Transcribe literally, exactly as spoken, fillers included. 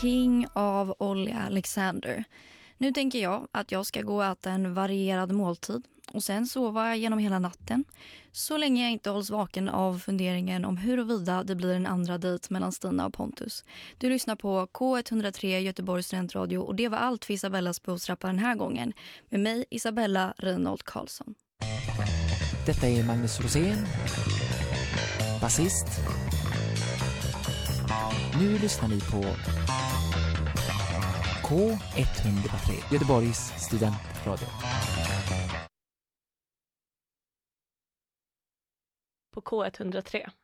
King av Olly Alexander. Nu tänker jag att jag ska gå och äta en varierad måltid och sen sova genom hela natten. Så länge jag inte hålls vaken av funderingen om huruvida det blir en andra dejt mellan Stina och Pontus. Du lyssnar på K ett noll tre Göteborgs studentradio och det var allt för Isabellas behovsrappa den här gången. Med mig Isabella Reinhold Karlsson. Detta är Magnus Rosén, basist. Nu lyssnar ni på K ett noll tre Göteborgs studentradio. På K ett noll tre.